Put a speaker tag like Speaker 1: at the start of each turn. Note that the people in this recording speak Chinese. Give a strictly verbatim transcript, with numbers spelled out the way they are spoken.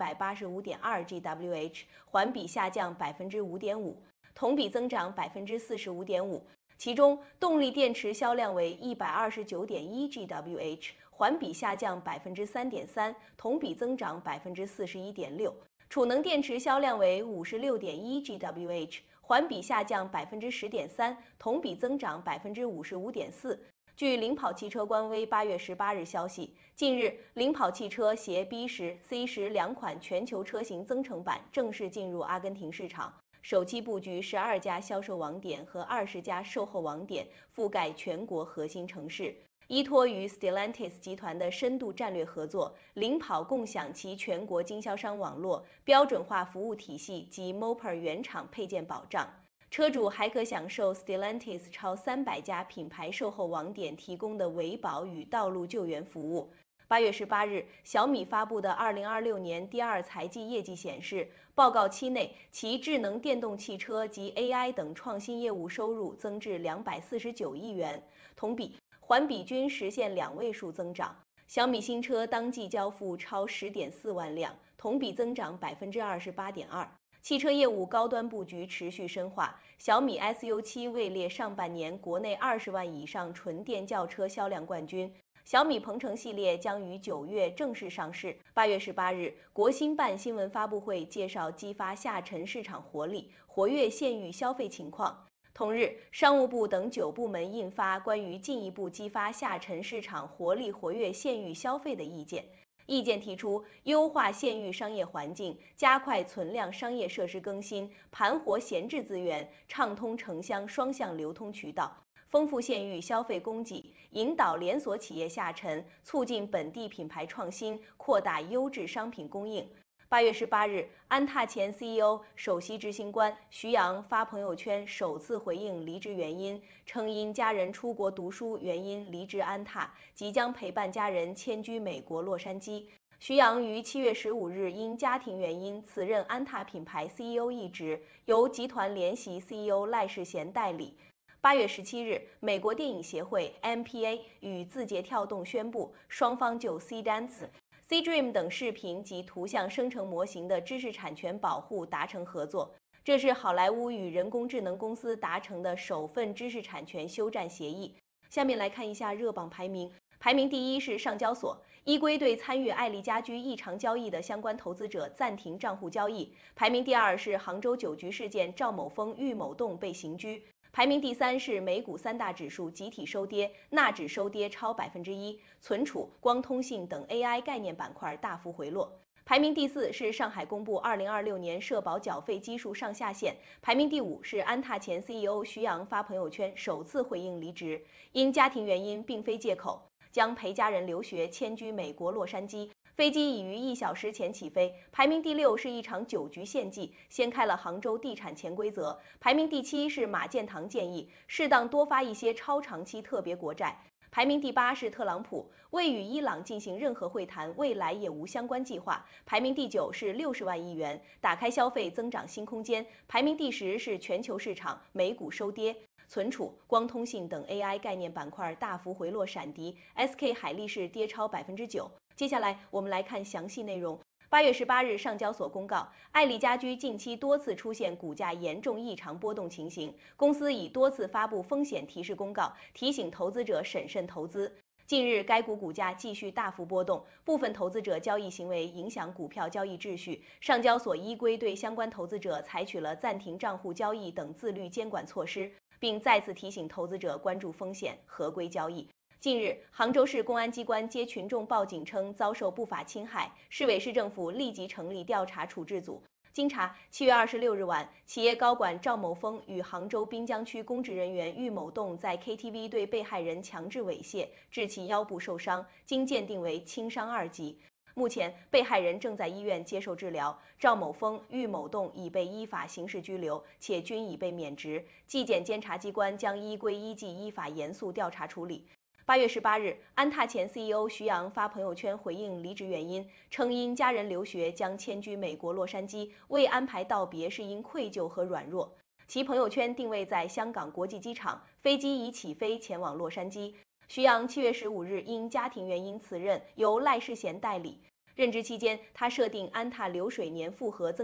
Speaker 1: 百八十五点二 G W H， 环比下降百分之五点五，同比增长百分之四十五点五。其中，动力电池销量为一百二十九点一 G W H， 环比下降百分之三点三，同比增长百分之四十一点六。储能电池销量为五十六点一 G W H， 环比下降百分之十点三，同比增长百分之五十五点四。据领跑汽车官微八月十八日消息，近日，领跑汽车携 B 十、C 十两款全球车型增程版正式进入阿根廷市场。首期布局十二家销售网点和二十家售后网点，覆盖全国核心城市。依托于 Stellantis 集团的深度战略合作，领跑共享其全国经销商网络、标准化服务体系及 Mopar 原厂配件保障。车主还可享受 Stellantis 超三百家品牌售后网点提供的维保与道路救援服务。八月十八日，小米发布的二零二六年第二财季业绩显示，报告期内其智能电动汽车及 A I 等创新业务收入增至两百四十九亿元，同比、环比均实现两位数增长。小米新车当季交付超十点四万辆，同比增长百分之二十八点二。汽车业务高端布局持续深化，小米 S U 七位列上半年国内二十万以上纯电轿车销量冠军。小米鹏程系列将于九月正式上市。八月十八日，国新办新闻发布会介绍激发下沉市场活力，活跃县域消费情况。同日，商务部等九部门印发关于进一步激发下沉市场活力、活跃县域消费的意见。意见提出，优化县域商业环境，加快存量商业设施更新，盘活闲置资源，畅通城乡双向流通渠道。丰富县域消费供给，引导连锁企业下沉，促进本地品牌创新，扩大优质商品供应。八月十八日，安踏前 C E O、首席执行官徐阳发朋友圈首次回应离职原因，称因家人出国读书原因离职安踏，即将陪伴家人迁居美国洛杉矶。徐阳于七月十五日因家庭原因辞任安踏品牌 C E O 一职，由集团联席 C E O 赖世贤代理。八月十七日，美国电影协会 M P A 与字节跳动宣布，双方就 C Dance、C-Dream 等视频及图像生成模型的知识产权保护达成合作。这是好莱坞与人工智能公司达成的首份知识产权休战协议。下面来看一下热榜排名。排名第一是上交所，依规对参与爱丽家居异常交易的相关投资者暂停账户交易。排名第二是杭州酒局事件，赵某峰、郁某栋被刑拘。排名第三是美股三大指数集体收跌，纳指收跌超百分之一，存储、光通信等 A I 概念板块大幅回落。排名第四是上海公布二零二六年社保缴费基数上下限。排名第五是安踏前 C E O 徐阳发朋友圈首次回应离职，因家庭原因并非借口，将陪家人留学迁居美国洛杉矶。飞机已于一小时前起飞。排名第六是一场酒局献祭，掀开了杭州地产潜规则。排名第七是马建堂建议适当多发一些超长期特别国债。排名第八是特朗普未与伊朗进行任何会谈，未来也无相关计划。排名第九是六十万亿元，打开消费增长新空间。排名第十是全球市场，美股收跌。存储、光通信等 A I 概念板块大幅回落闪迪 ，S K 海力士跌超百分之九。接下来我们来看详细内容。八月十八日，上交所公告，爱丽家居近期多次出现股价严重异常波动情形，公司已多次发布风险提示公告，提醒投资者审慎投资。近日，该股股价继续大幅波动，部分投资者交易行为影响股票交易秩序。上交所依规对相关投资者采取了暂停账户交易等自律监管措施，并再次提醒投资者关注风险，合规交易。近日，杭州市公安机关接群众报警称遭受不法侵害，市委市政府立即成立调查处置组。经查，七月二十六日晚，企业高管赵某峰与杭州滨江区公职人员郁某栋在 K T V 对被害人强制猥亵，致其腰部受伤，经鉴定为轻伤二级。目前，被害人正在医院接受治疗，赵某峰、郁某栋已被依法刑事拘留，且均已被免职。纪检监察机关将依规依纪依法严肃调查处理。八月十八日，安踏前 C E O 徐阳发朋友圈回应离职原因，称因家人留学将迁居美国洛杉矶，未安排道别是因愧疚和软弱。其朋友圈定位在香港国际机场，飞机已起飞前往洛杉矶。徐阳七月十五日因家庭原因辞任，由赖世贤代理。 任职期间，他设定安踏流水年复合增